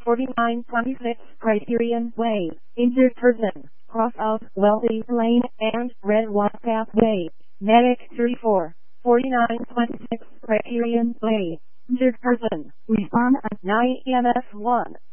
4926 Criterion Way, injured person, cross of Wealthy Lane and Red Walk Pathway, Medic 34, 4926 Criterion Way, injured person, respond at 9 EMS 1.